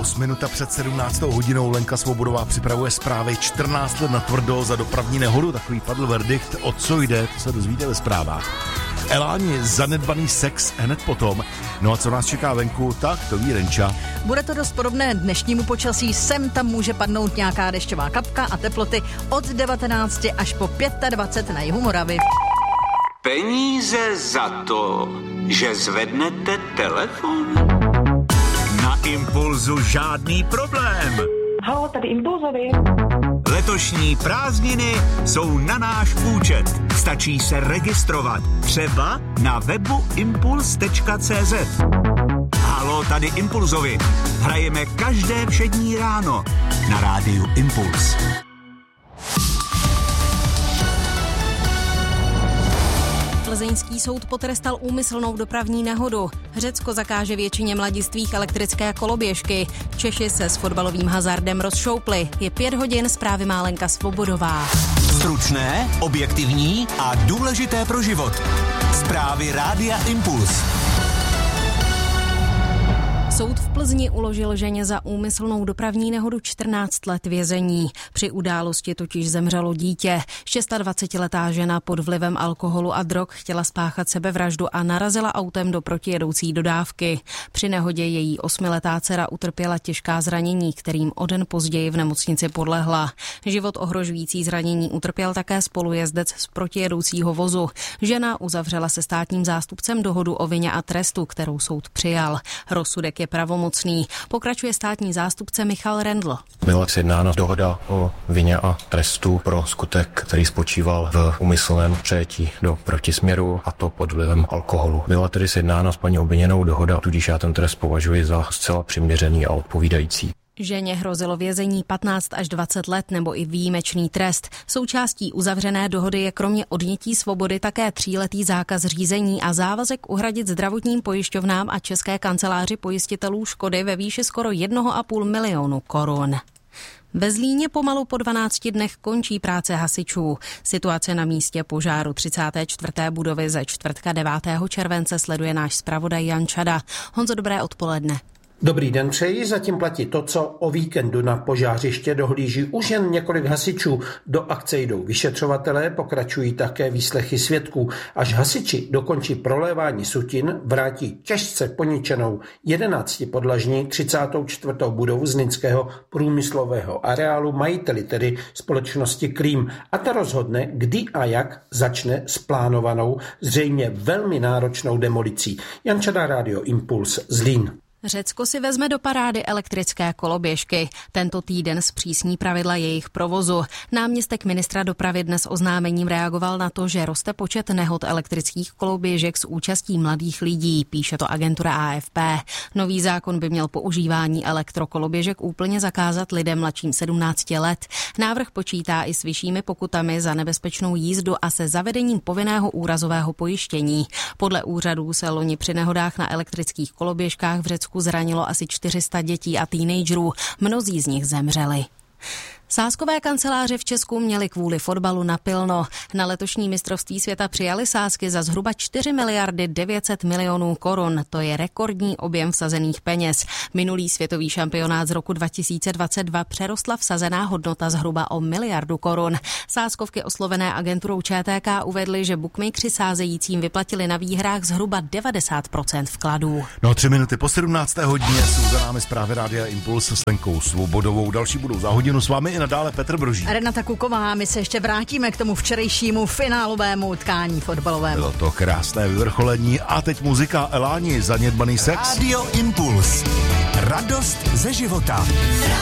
Impuls, minuta před 17. hodinou. Lenka Svobodová připravuje zprávy. 14 let natvrdo za dopravní nehodu. Takový padl verdikt. O co jde, to se dozvíte ve zprávách. Eláni, zanedbaný sex hned potom. No a co nás čeká venku, tak to ví Renča. Bude to dost podobné dnešnímu počasí. Sem tam může padnout nějaká dešťová kapka a teploty od 19 až po 25 na jihu Moravy. Peníze za to, že zvednete telefon? Na Impulzu žádný problém. Haló, tady Impulzovi. Letošní prázdniny jsou na náš účet. Stačí se registrovat. Třeba na webu impuls.cz. Haló, tady Impulzovi. Hrajeme každé všední ráno na rádiu Impuls. Plzeňský soud potrestal úmyslnou dopravní nehodu. Řecko zakáže většině mladistvých elektrické koloběžky. Češi se s fotbalovým hazardem rozšoupli. Je 5 hodin, zprávy má Lenka Svobodová. Stručné, objektivní a důležité pro život. Zprávy rádia Impuls. Soud v Plzni uložil ženě za úmyslnou dopravní nehodu 14 let vězení. Při události totiž zemřelo dítě. 26letá žena pod vlivem alkoholu a drog chtěla spáchat sebevraždu a narazila autem do protijedoucí dodávky. Při nehodě její 8letá dcera utrpěla těžká zranění, kterým o den později v nemocnici podlehla. Život ohrožující zranění utrpěl také spolujezdec z protijedoucího vozu. Žena uzavřela se státním zástupcem dohodu o vině a trestu, kterou soud přijal. Rozsudek je pravomocný. Pokračuje státní zástupce Michal Rendl. Byla sjednána dohoda o vině a trestu pro skutek, který spočíval v úmyslném přejetí do protisměru, a to pod vlivem alkoholu. Byla tedy sjednána s paní obviněnou dohoda, tudíž já ten trest považuji za zcela přiměřený a odpovídající. Ženě hrozilo vězení 15 až 20 let nebo i výjimečný trest. Součástí uzavřené dohody je kromě odnětí svobody také 3letý zákaz řízení a závazek uhradit zdravotním pojišťovnám a České kanceláři pojistitelů škody ve výši skoro 1,5 milionu korun. Ve Zlíně pomalu po 12 dnech končí práce hasičů. Situace na místě požáru 34. budovy ze čtvrtka 9. července sleduje náš zpravodaj Jan Čada. Honzo, dobré odpoledne. Dobrý den přeji, zatím platí to, co o víkendu na požářiště dohlíží už jen několik hasičů. Do akce jdou vyšetřovatelé, pokračují také výslechy svědků. Až hasiči dokončí prolévání sutin, vrátí těžce poničenou 11podlažní 34. budovu Zlínského průmyslového areálu majiteli, tedy společnosti Klím. A ta rozhodne, kdy a jak začne s plánovanou, zřejmě velmi náročnou demolicí. Jan Čada, rádio Impuls, Zlín. Řecko si vezme do parády elektrické koloběžky. Tento týden zpřísní pravidla jejich provozu. Náměstek ministra dopravy dnes oznámením reagoval na to, že roste počet nehod elektrických koloběžek s účastí mladých lidí, píše to agentura AFP. Nový zákon by měl používání elektrokoloběžek úplně zakázat lidem mladším 17 let. Návrh počítá i s vyššími pokutami za nebezpečnou jízdu a se zavedením povinného úrazového pojištění. Podle úřadů se loni při nehodách na elektrických koloběžkách v Řecku zranilo asi 400 dětí a teenagerů. Mnozí z nich zemřeli. Sázkové kanceláře v Česku měly kvůli fotbalu napilno. Na letošní mistrovství světa přijali sázky za zhruba 4 miliardy 900 milionů korun. To je rekordní objem vsazených peněz. Minulý světový šampionát z roku 2022 přerostla vsazená hodnota zhruba o 1 miliardu korun. Sázkovky oslovené agenturou ČTK uvedly, že bookmakeri sázejícím vyplatili na výhrách zhruba 90% vkladů. No 3 minuty po 17. hodině jsou za námi zprávy rádia Impuls s Lenkou Svobodovou. Další budou za hodinu s vámi i nadále Petr Broží. Renata Kuková, my se ještě vrátíme k tomu včerejšímu finálovému utkání fotbalovému. Bylo to krásné vyvrcholení a teď muzika. Eláni, zanedbaný sex. Radio Impuls. Radost ze života.